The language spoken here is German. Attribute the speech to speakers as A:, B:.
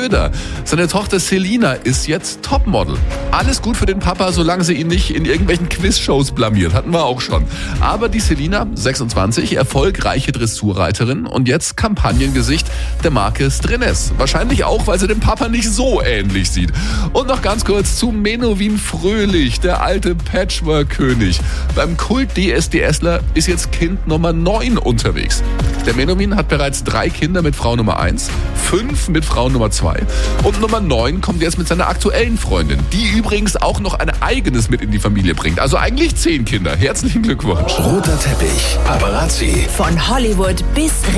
A: Schröder. Seine Tochter Selina ist jetzt Topmodel. Alles gut für den Papa, solange sie ihn nicht in irgendwelchen Quizshows blamiert. Hatten wir auch schon. Aber die Selina, 26, erfolgreiche Dressurreiterin und jetzt Kampagnengesicht der Marke Strenes. Wahrscheinlich auch, weil sie dem Papa nicht so ähnlich sieht. Und noch ganz kurz zu Menowin Fröhlich, der alte Patchwork-König. Beim Kult-DSDSler ist jetzt Kind Nummer 9 unterwegs. Der Menowin hat bereits 3 Kinder mit Frau Nummer 1, 5 mit Frau Nummer 2 und Nummer 9 kommt jetzt mit seiner aktuellen Freundin, die übrigens auch noch ein eigenes mit in die Familie bringt. Also eigentlich 10 Kinder. Herzlichen Glückwunsch.
B: Roter Teppich, Paparazzi.
C: Von Hollywood bis